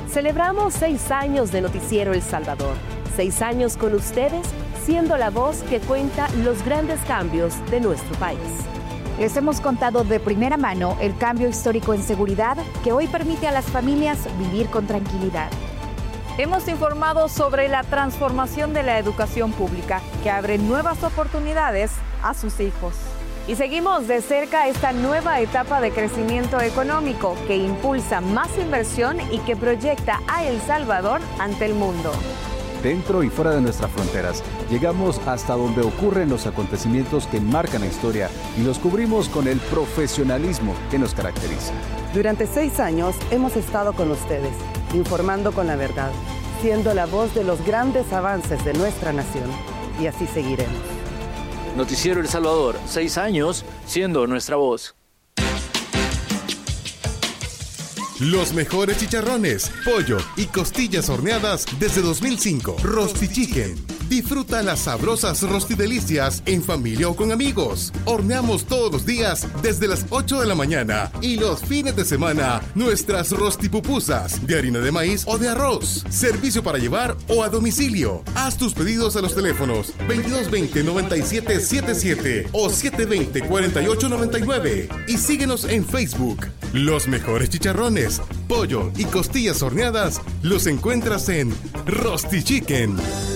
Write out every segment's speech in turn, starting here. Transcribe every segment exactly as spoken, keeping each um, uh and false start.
Celebramos seis años de Noticiero El Salvador. Seis años con ustedes, siendo la voz que cuenta los grandes cambios de nuestro país. Les hemos contado de primera mano el cambio histórico en seguridad que hoy permite a las familias vivir con tranquilidad. Hemos informado sobre la transformación de la educación pública que abre nuevas oportunidades a sus hijos. Y seguimos de cerca esta nueva etapa de crecimiento económico que impulsa más inversión y que proyecta a El Salvador ante el mundo. Dentro y fuera de nuestras fronteras, llegamos hasta donde ocurren los acontecimientos que marcan la historia y los cubrimos con el profesionalismo que nos caracteriza. Durante seis años hemos estado con ustedes, informando con la verdad, siendo la voz de los grandes avances de nuestra nación. Y así seguiremos. Noticiero El Salvador, seis años siendo nuestra voz. Los mejores chicharrones, pollo y costillas horneadas desde dos mil cinco. Rosti Chicken. Disfruta las sabrosas rostidelicias en familia o con amigos. Horneamos todos los días desde las ocho de la mañana y los fines de semana nuestras rostipupusas de harina de maíz o de arroz. Servicio para llevar o a domicilio. Haz tus pedidos a los teléfonos veintidós veinte, noventa y siete setenta y siete o siete veinte, cuarenta y ocho noventa y nueve y síguenos en Facebook. Los mejores chicharrones, pollo y costillas horneadas los encuentras en Rosti Chicken.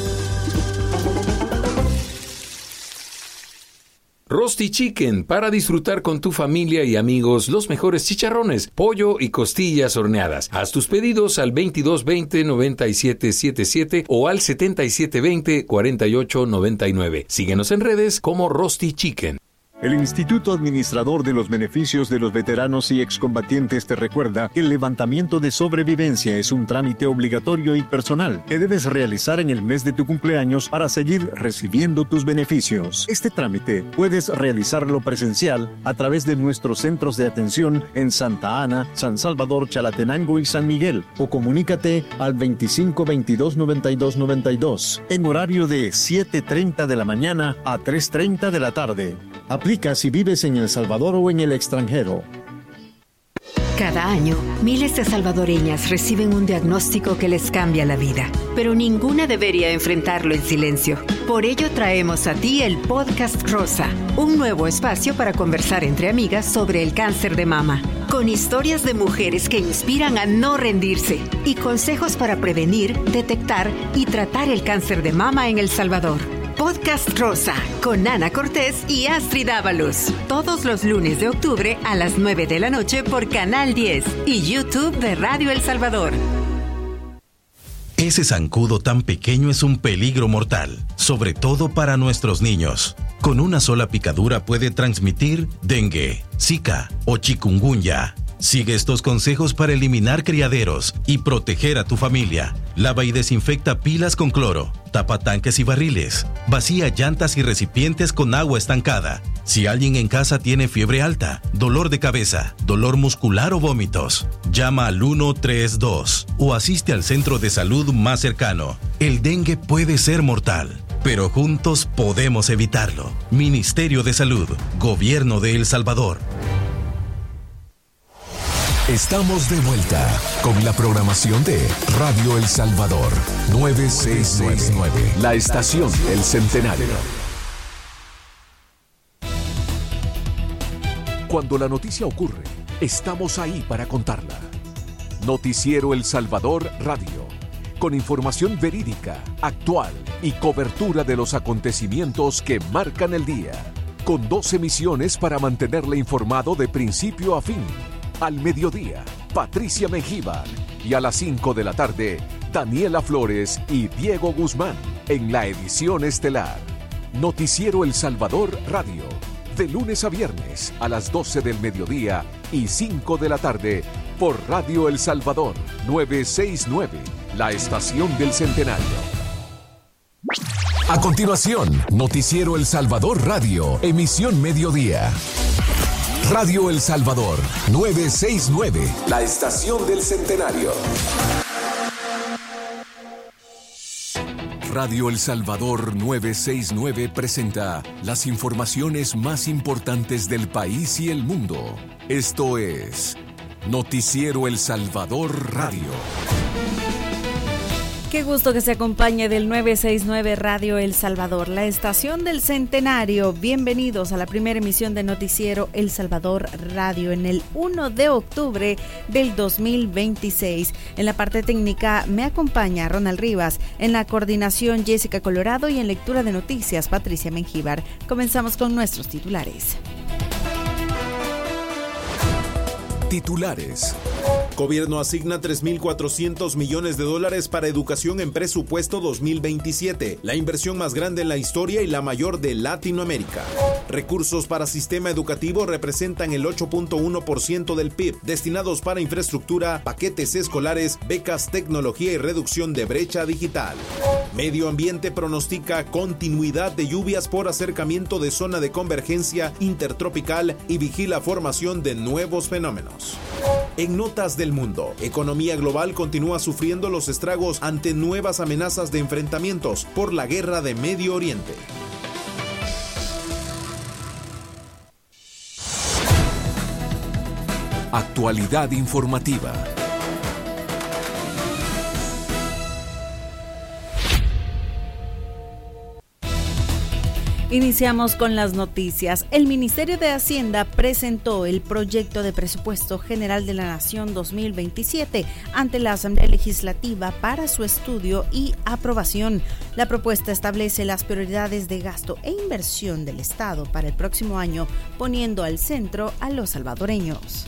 Rosti Chicken, para disfrutar con tu familia y amigos los mejores chicharrones, pollo y costillas horneadas. Haz tus pedidos al veintidós veinte, noventa y siete setenta y siete o al setenta y siete veinte, cuarenta y ocho noventa y nueve. Síguenos en redes como Rosti Chicken. El Instituto Administrador de los Beneficios de los Veteranos y Excombatientes te recuerda que el levantamiento de sobrevivencia es un trámite obligatorio y personal que debes realizar en el mes de tu cumpleaños para seguir recibiendo tus beneficios. Este trámite puedes realizarlo presencial a través de nuestros centros de atención en Santa Ana, San Salvador, Chalatenango y San Miguel o comunícate al veinticinco veintidós noventa y dos noventa y dos en horario de siete treinta de la mañana a tres treinta de la tarde. Aplica si vives en El Salvador o en el extranjero. Cada año, miles de salvadoreñas reciben un diagnóstico que les cambia la vida, pero ninguna debería enfrentarlo en silencio. Por ello traemos a ti el Podcast Rosa, un nuevo espacio para conversar entre amigas sobre el cáncer de mama, con historias de mujeres que inspiran a no rendirse y consejos para prevenir, detectar y tratar el cáncer de mama en El Salvador. Podcast Rosa, con Ana Cortés y Astrid Ábalos. Todos los lunes de octubre a las nueve de la noche por Canal diez y YouTube de Radio El Salvador. Ese zancudo tan pequeño es un peligro mortal, sobre todo para nuestros niños. Con una sola picadura puede transmitir dengue, zika o chikungunya. Sigue estos consejos para eliminar criaderos y proteger a tu familia. Lava y desinfecta pilas con cloro. Tapa tanques y barriles. Vacía llantas y recipientes con agua estancada. Si alguien en casa tiene fiebre alta, dolor de cabeza, dolor muscular o vómitos, llama al uno tres dos o asiste al centro de salud más cercano. El dengue puede ser mortal, pero juntos podemos evitarlo. Ministerio de Salud, Gobierno de El Salvador. Estamos de vuelta con la programación de Radio El Salvador novecientos sesenta y nueve, la estación del centenario. Cuando la noticia ocurre, estamos ahí para contarla. Noticiero El Salvador Radio, con información verídica, actual y cobertura de los acontecimientos que marcan el día, con dos emisiones para mantenerle informado de principio a fin. Al mediodía, Patricia Mengíbar, y a las cinco de la tarde, Daniela Flores y Diego Guzmán en la edición estelar. Noticiero El Salvador Radio, de lunes a viernes a las doce del mediodía y cinco de la tarde por Radio El Salvador novecientos sesenta y nueve, la estación del centenario. A continuación, Noticiero El Salvador Radio, emisión mediodía. Radio El Salvador novecientos sesenta y nueve, la estación del centenario. Radio El Salvador novecientos sesenta y nueve presenta las informaciones más importantes del país y el mundo. Esto es Noticiero El Salvador Radio. Qué gusto que se acompañe del nueve sesenta y nueve Radio El Salvador, la estación del centenario. Bienvenidos a la primera emisión de Noticiero El Salvador Radio en el primero de octubre del dos mil veintiséis. En la parte técnica me acompaña Ronald Rivas, en la coordinación Jessica Colorado y en lectura de noticias Patricia Mengíbar. Comenzamos con nuestros titulares. Titulares. Gobierno asigna tres mil cuatrocientos millones de dólares para educación en presupuesto dos mil veintisiete, la inversión más grande en la historia y la mayor de Latinoamérica. Recursos para sistema educativo representan el ocho punto uno por ciento del P I B, destinados para infraestructura, paquetes escolares, becas, tecnología y reducción de brecha digital. Medio Ambiente pronostica continuidad de lluvias por acercamiento de zona de convergencia intertropical y vigila formación de nuevos fenómenos. En notas del mundo, economía global continúa sufriendo los estragos ante nuevas amenazas de enfrentamientos por la guerra de Medio Oriente. Actualidad informativa. Iniciamos con las noticias. El Ministerio de Hacienda presentó el proyecto de presupuesto general de la Nación dos mil veintisiete ante la Asamblea Legislativa para su estudio y aprobación. La propuesta establece las prioridades de gasto e inversión del Estado para el próximo año, poniendo al centro a los salvadoreños.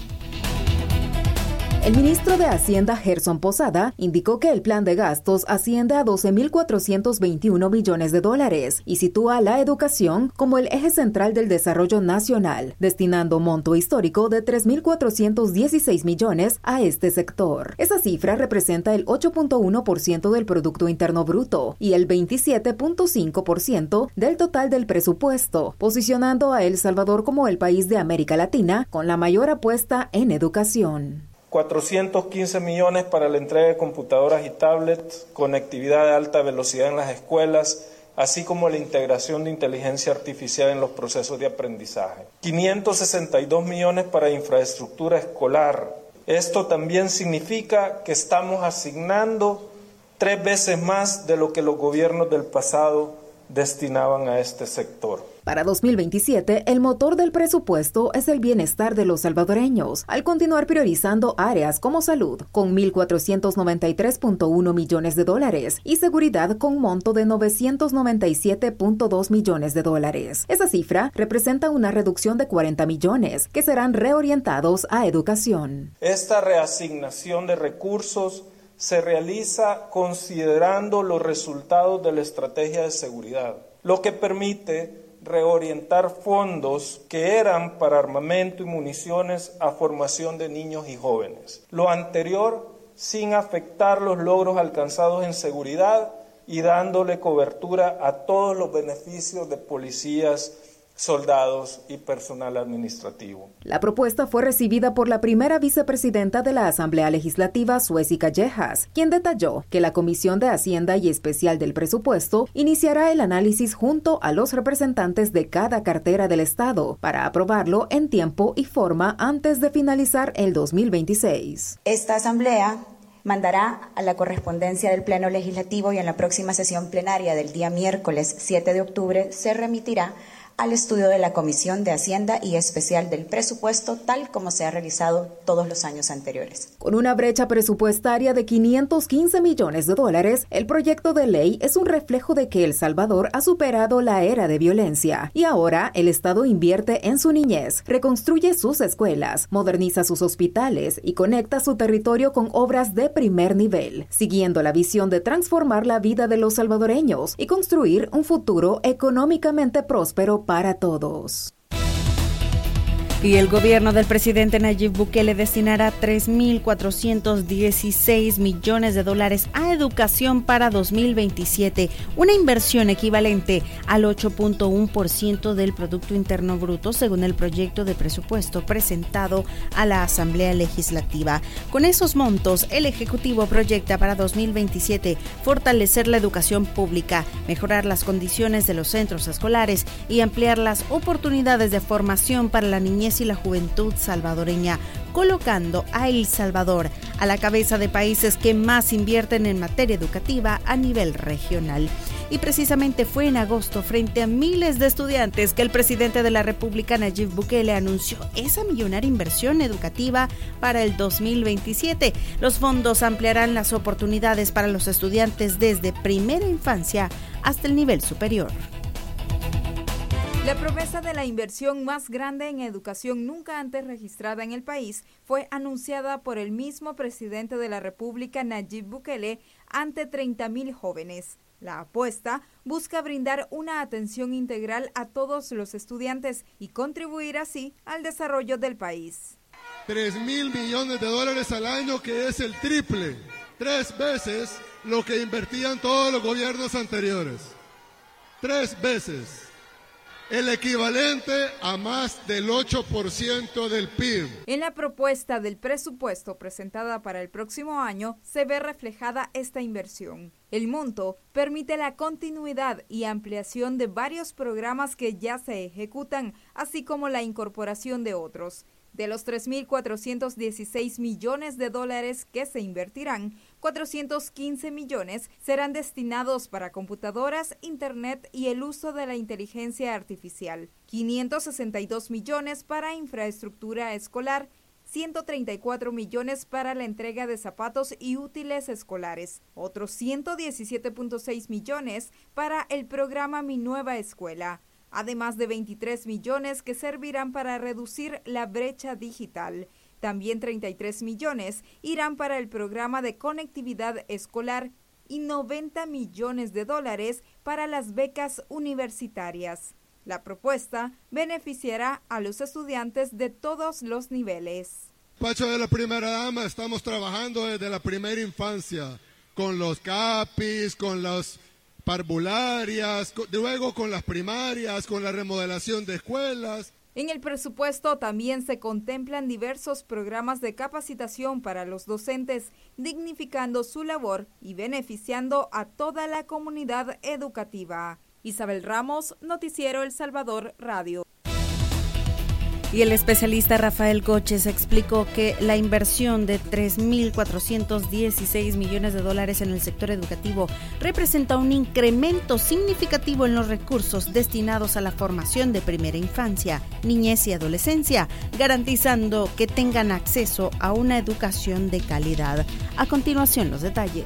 El ministro de Hacienda, Gerson Posada, indicó que el plan de gastos asciende a doce mil cuatrocientos veintiuno millones de dólares y sitúa a la educación como el eje central del desarrollo nacional, destinando monto histórico de tres mil cuatrocientos dieciséis millones a este sector. Esa cifra representa el ocho punto uno por ciento del Producto Interno Bruto y el veintisiete punto cinco por ciento del total del presupuesto, posicionando a El Salvador como el país de América Latina con la mayor apuesta en educación. cuatrocientos quince millones para la entrega de computadoras y tablets, conectividad de alta velocidad en las escuelas, así como la integración de inteligencia artificial en los procesos de aprendizaje. quinientos sesenta y dos millones para infraestructura escolar. Esto también significa que estamos asignando tres veces más de lo que los gobiernos del pasado destinaban a este sector. Para dos mil veintisiete, el motor del presupuesto es el bienestar de los salvadoreños, al continuar priorizando áreas como salud, con mil cuatrocientos noventa y tres punto uno millones de dólares, y seguridad con monto de novecientos noventa y siete punto dos millones de dólares. Esa cifra representa una reducción de cuarenta millones, que serán reorientados a educación. Esta reasignación de recursos se realiza considerando los resultados de la estrategia de seguridad, lo que permite reorientar fondos que eran para armamento y municiones a formación de niños y jóvenes. Lo anterior sin afectar los logros alcanzados en seguridad y dándole cobertura a todos los beneficios de policías, soldados y personal administrativo. La propuesta fue recibida por la primera vicepresidenta de la Asamblea Legislativa, Suezi Callejas, quien detalló que la Comisión de Hacienda y Especial del Presupuesto iniciará el análisis junto a los representantes de cada cartera del Estado para aprobarlo en tiempo y forma antes de finalizar el dos mil veintiséis. Esta Asamblea mandará a la correspondencia del Pleno Legislativo y en la próxima sesión plenaria del día miércoles siete de octubre se remitirá al estudio de la Comisión de Hacienda y Especial del Presupuesto, tal como se ha realizado todos los años anteriores. Con una brecha presupuestaria de quinientos quince millones de dólares, el proyecto de ley es un reflejo de que El Salvador ha superado la era de violencia y ahora el Estado invierte en su niñez, reconstruye sus escuelas, moderniza sus hospitales y conecta su territorio con obras de primer nivel, siguiendo la visión de transformar la vida de los salvadoreños y construir un futuro económicamente próspero para todos. Y el gobierno del presidente Nayib Bukele destinará tres mil cuatrocientos dieciséis millones de dólares a educación para dos mil veintisiete, una inversión equivalente al ocho punto uno por ciento del Producto Interno Bruto, según el proyecto de presupuesto presentado a la Asamblea Legislativa. Con esos montos, el Ejecutivo proyecta para dos mil veintisiete fortalecer la educación pública, mejorar las condiciones de los centros escolares y ampliar las oportunidades de formación para la niñez niñez y la juventud salvadoreña, colocando a El Salvador a la cabeza de países que más invierten en materia educativa a nivel regional. Y precisamente fue en agosto, frente a miles de estudiantes, que el presidente de la República, Nayib Bukele, anunció esa millonaria inversión educativa para el dos mil veintisiete. Los fondos ampliarán las oportunidades para los estudiantes desde primera infancia hasta el nivel superior. La promesa de la inversión más grande en educación nunca antes registrada en el país fue anunciada por el mismo presidente de la República, Nayib Bukele, ante treinta mil jóvenes. La apuesta busca brindar una atención integral a todos los estudiantes y contribuir así al desarrollo del país. Tres mil millones de dólares al año, que es el triple, tres veces lo que invertían todos los gobiernos anteriores. Tres veces. El equivalente a más del ocho por ciento del P I B. En la propuesta del presupuesto presentada para el próximo año se ve reflejada esta inversión. El monto permite la continuidad y ampliación de varios programas que ya se ejecutan, así como la incorporación de otros. De los tres mil cuatrocientos dieciséis millones de dólares que se invertirán, cuatrocientos quince millones serán destinados para computadoras, internet y el uso de la inteligencia artificial, quinientos sesenta y dos millones para infraestructura escolar, ciento treinta y cuatro millones para la entrega de zapatos y útiles escolares, otros ciento diecisiete punto seis millones para el programa Mi Nueva Escuela, además de veintitrés millones que servirán para reducir la brecha digital. También treinta y tres millones irán para el programa de conectividad escolar y noventa millones de dólares para las becas universitarias. La propuesta beneficiará a los estudiantes de todos los niveles. Pacho de la primera dama, estamos trabajando desde la primera infancia, con los CAPIs, con los parvularias, luego con las primarias, con la remodelación de escuelas. En el presupuesto también se contemplan diversos programas de capacitación para los docentes, dignificando su labor y beneficiando a toda la comunidad educativa. Isabel Ramos, Noticiero El Salvador Radio. Y el especialista Rafael Goches explicó que la inversión de tres mil cuatrocientos dieciséis millones de dólares en el sector educativo representa un incremento significativo en los recursos destinados a la formación de primera infancia, niñez y adolescencia, garantizando que tengan acceso a una educación de calidad. A continuación, los detalles.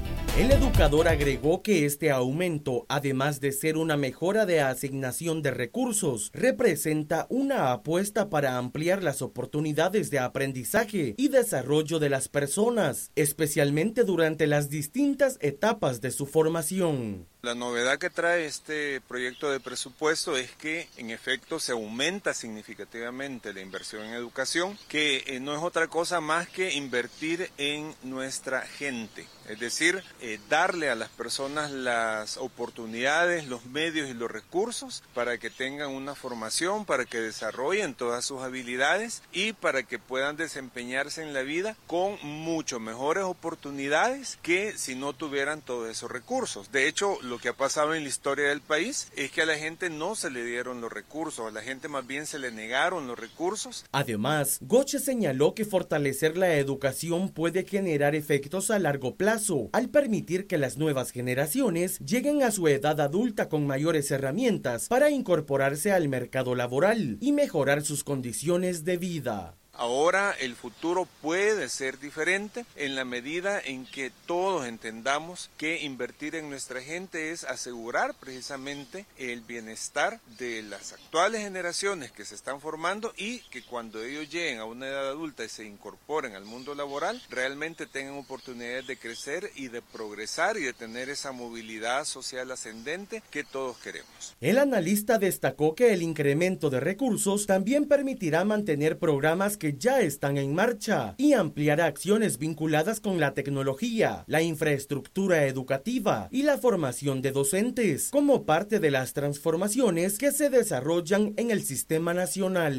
El educador agregó que este aumento, además de ser una mejora de asignación de recursos, representa una apuesta para ampliar las oportunidades de aprendizaje y desarrollo de las personas, especialmente durante las distintas etapas de su formación. La novedad que trae este proyecto de presupuesto es que en efecto se aumenta significativamente la inversión en educación, que eh, no es otra cosa más que invertir en nuestra gente, es decir, eh, darle a las personas las oportunidades, los medios y los recursos para que tengan una formación, para que desarrollen todas sus habilidades y para que puedan desempeñarse en la vida con mucho mejores oportunidades que si no tuvieran todos esos recursos. De hecho, lo que ha pasado en la historia del país es que a la gente no se le dieron los recursos, a la gente más bien se le negaron los recursos. Además, Goche señaló que fortalecer la educación puede generar efectos a largo plazo, al permitir que las nuevas generaciones lleguen a su edad adulta con mayores herramientas para incorporarse al mercado laboral y mejorar sus condiciones de vida. Ahora el futuro puede ser diferente en la medida en que todos entendamos que invertir en nuestra gente es asegurar precisamente el bienestar de las actuales generaciones que se están formando y que cuando ellos lleguen a una edad adulta y se incorporen al mundo laboral, realmente tengan oportunidades de crecer y de progresar y de tener esa movilidad social ascendente que todos queremos. El analista destacó que el incremento de recursos también permitirá mantener programas que ya están en marcha y ampliar acciones vinculadas con la tecnología, la infraestructura educativa y la formación de docentes, como parte de las transformaciones que se desarrollan en el sistema nacional.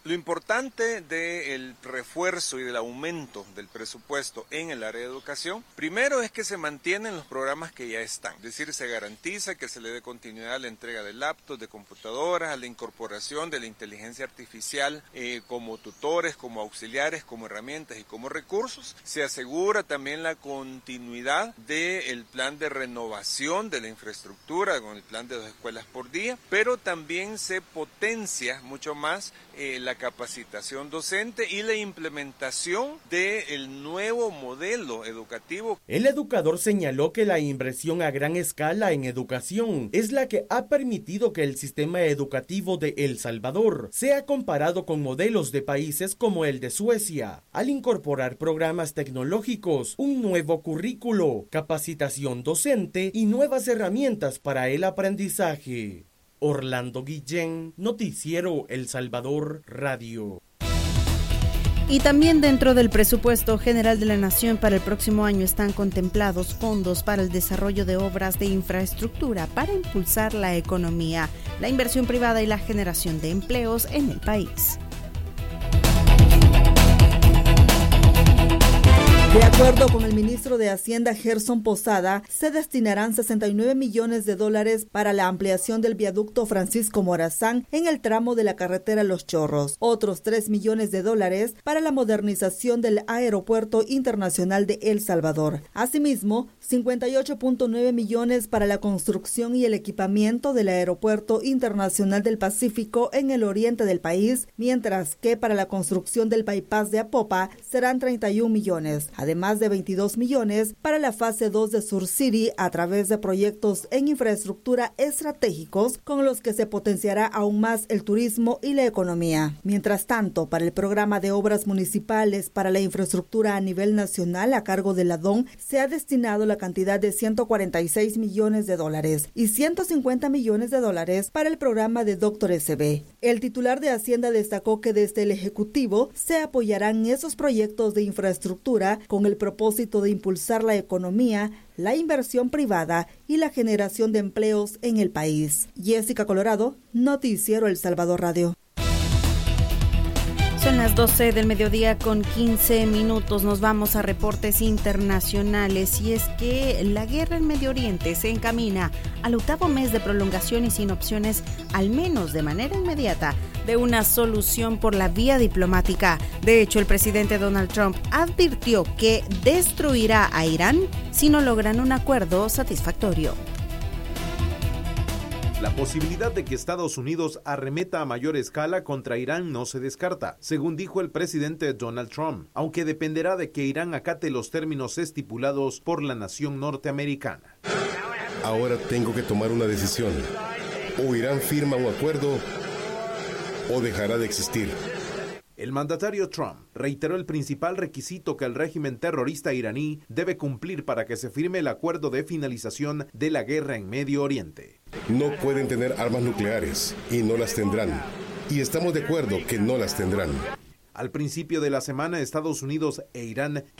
Lo importante del refuerzo y del aumento del presupuesto en el área de educación, primero es que se mantienen los programas que ya están, es decir, se garantiza que se le dé continuidad a la entrega de laptops, de computadoras, a la incorporación de la inteligencia artificial eh, como tutores, como auxiliares, como herramientas y como recursos. Se asegura también la continuidad del plan de renovación de la infraestructura con el plan de dos escuelas por día, pero también se potencia mucho más eh, la capacitación docente y la implementación del nuevo modelo educativo. El educador señaló que la inversión a gran escala en educación es la que ha permitido que el sistema educativo de El Salvador sea comparado con modelos de países como el de Suecia, al incorporar programas tecnológicos, un nuevo currículo, capacitación docente y nuevas herramientas para el aprendizaje. Orlando Guillén, Noticiero El Salvador Radio. Y también dentro del presupuesto general de la Nación para el próximo año están contemplados fondos para el desarrollo de obras de infraestructura para impulsar la economía, la inversión privada y la generación de empleos en el país. De acuerdo con el ministro de Hacienda, Gerson Posada, se destinarán sesenta y nueve millones de dólares para la ampliación del viaducto Francisco Morazán en el tramo de la carretera Los Chorros, otros tres millones de dólares para la modernización del Aeropuerto Internacional de El Salvador. Asimismo, cincuenta y ocho punto nueve millones para la construcción y el equipamiento del Aeropuerto Internacional del Pacífico en el oriente del país, mientras que para la construcción del bypass de Apopa serán treinta y un millones. Además de veintidós millones para la fase dos de Sur City a través de proyectos en infraestructura estratégicos con los que se potenciará aún más el turismo y la economía. Mientras tanto, para el programa de obras municipales para la infraestructura a nivel nacional a cargo de la D O N se ha destinado la cantidad de ciento cuarenta y seis millones de dólares y ciento cincuenta millones de dólares para el programa de Doctor S B. El titular de Hacienda destacó que desde el Ejecutivo se apoyarán esos proyectos de infraestructura con el propósito de impulsar la economía, la inversión privada y la generación de empleos en el país. Jessica Colorado, Noticiero El Salvador Radio. Son las doce del mediodía con quince minutos. Nos vamos a reportes internacionales y es que la guerra en Medio Oriente se encamina al octavo mes de prolongación y sin opciones, al menos de manera inmediata, de una solución por la vía diplomática. De hecho, el presidente Donald Trump advirtió que destruirá a Irán si no logran un acuerdo satisfactorio. La posibilidad de que Estados Unidos arremeta a mayor escala contra Irán no se descarta, según dijo el presidente Donald Trump, aunque dependerá de que Irán acate los términos estipulados por la nación norteamericana. Ahora tengo que tomar una decisión. O Irán firma un acuerdo o dejará de existir. El mandatario Trump reiteró el principal requisito que el régimen terrorista iraní debe cumplir para que se firme el acuerdo de finalización de la guerra en Medio Oriente. No pueden tener armas nucleares y no las tendrán. Y estamos de acuerdo que no las tendrán. Al principio de la semana, Estados Unidos e Irán